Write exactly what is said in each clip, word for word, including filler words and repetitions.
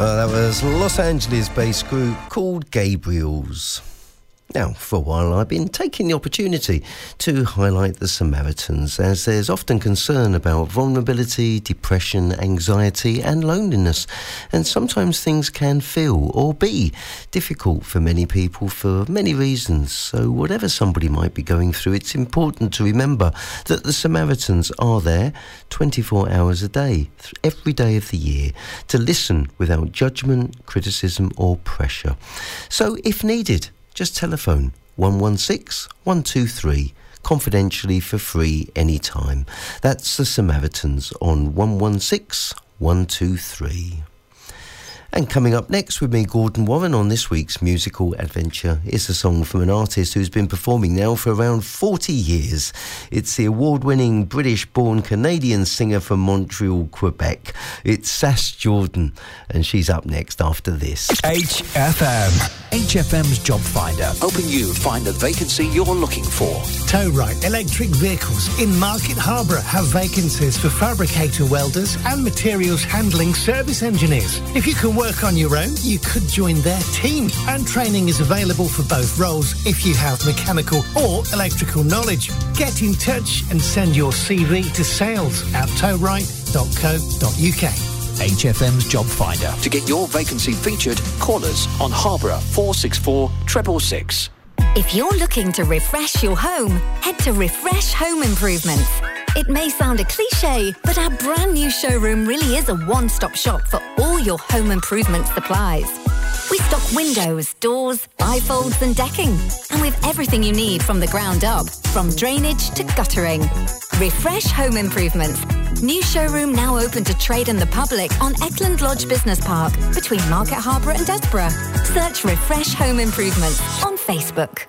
Uh, that was Los Angeles-based group called Gabriels. Now, for a while I've been taking the opportunity to highlight the Samaritans, as there's often concern about vulnerability, depression, anxiety and loneliness, and sometimes things can feel or be difficult for many people for many reasons. So whatever somebody might be going through, it's important to remember that the Samaritans are there twenty-four hours a day, every day of the year, to listen without judgment, criticism or pressure. So if needed, just telephone one one six, one two three, confidentially for free anytime. That's the Samaritans on one one six, one two three. And coming up next with me, Gordon Warren, on this week's musical adventure is a song from an artist who's been performing now for around forty years. It's the award-winning British-born Canadian singer from Montreal, Quebec. It's Sass Jordan, and she's up next after this. H F M. H F M's Job Finder, helping you find the vacancy you're looking for. Towright Electric Vehicles in Market Harborough have vacancies for fabricator welders and materials handling service engineers. If you can work on your own, you could join their team, and training is available for both roles if you have mechanical or electrical knowledge. Get in touch and send your C V to sales at towright dot co dot uk. H F M's Job Finder. To get your vacancy featured, call us on Harborough four six four, six six six. If you're looking to refresh your home, head to Refresh Home Improvements. It may sound a cliche, but our brand new showroom really is a one-stop shop for all your home improvement supplies. We stock windows, doors, bifolds and decking, and with everything you need from the ground up, from drainage to guttering. Refresh Home Improvements. New showroom now open to trade and the public on Eckland Lodge Business Park between Market Harborough and Desborough. Search Refresh Home Improvements on Facebook.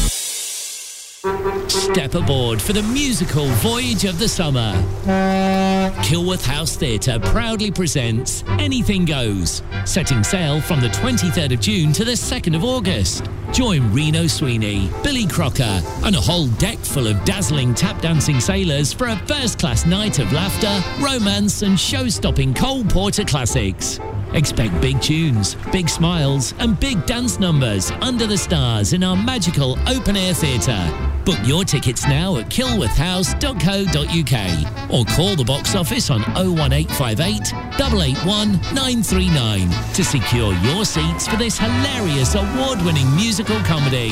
Step aboard for the musical voyage of the summer. Kilworth House Theatre proudly presents Anything Goes, setting sail from the twenty-third of June to the second of August. Join Reno Sweeney, Billy Crocker and a whole deck full of dazzling tap-dancing sailors for a first-class night of laughter, romance and show-stopping Cole Porter classics. Expect big tunes, big smiles and big dance numbers under the stars in our magical open-air theatre. Book your tickets now at kilworth house dot co dot uk or call the box office on oh one eight five eight, eight eight one, nine three nine to secure your seats for this hilarious award-winning musical comedy.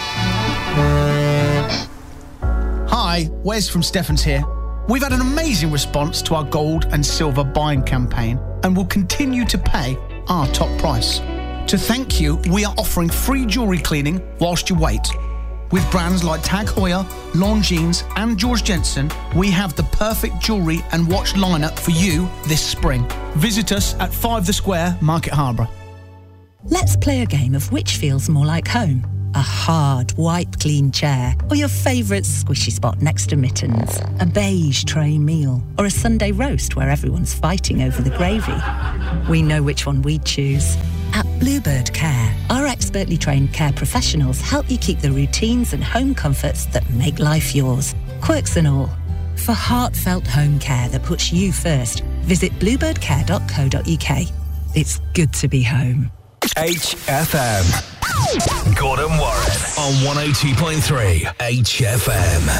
Hi, Wes from Stephens here. We've had an amazing response to our gold and silver buying campaign and will continue to pay our top price. To thank you, we are offering free jewellery cleaning whilst you wait. With brands like Tag Heuer, Longines and George Jensen, we have the perfect jewellery and watch lineup for you this spring. Visit us at five The Square, Market Harborough. Let's play a game of which feels more like home. A hard, wipe-clean chair, or your favourite squishy spot next to mittens. A beige tray meal, or a Sunday roast where everyone's fighting over the gravy. We know which one we'd choose. At Bluebird Care, our expertly trained care professionals help you keep the routines and home comforts that make life yours. Quirks and all. For heartfelt home care that puts you first, visit bluebird care dot co dot uk. It's good to be home. H F M. Gordon Warren on one oh two point three H F M.